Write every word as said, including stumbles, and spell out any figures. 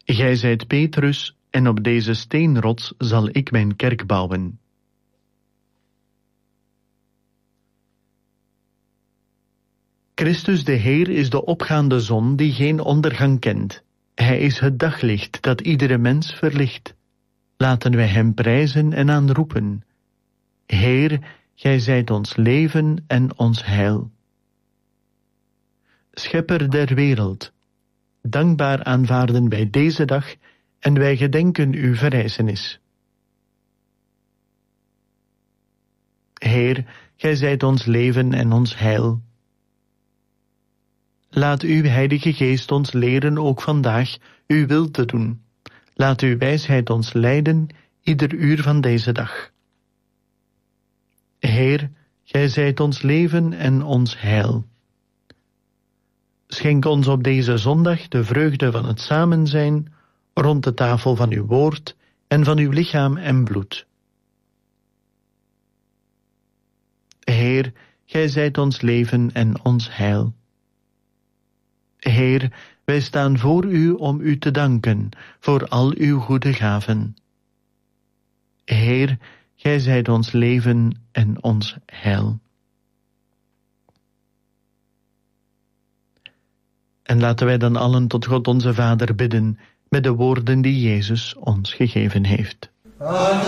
Gij zijt Petrus, en op deze steenrots zal ik mijn kerk bouwen. Christus de Heer is de opgaande zon die geen ondergang kent. Hij is het daglicht dat iedere mens verlicht. Laten wij hem prijzen en aanroepen. Heer, gij zijt ons leven en ons heil. Schepper der wereld, dankbaar aanvaarden wij deze dag en wij gedenken uw verrijzenis. Heer, gij zijt ons leven en ons heil. Laat uw Heilige Geest ons leren ook vandaag uw wil te doen. Laat uw wijsheid ons leiden ieder uur van deze dag. Heer, gij zijt ons leven en ons heil. Schenk ons op deze zondag de vreugde van het samen zijn rond de tafel van uw woord en van uw lichaam en bloed. Heer, gij zijt ons leven en ons heil. Heer, wij staan voor u om u te danken voor al uw goede gaven. Heer, gij zijt ons leven en ons heil. En laten wij dan allen tot God onze Vader bidden met de woorden die Jezus ons gegeven heeft. Amen.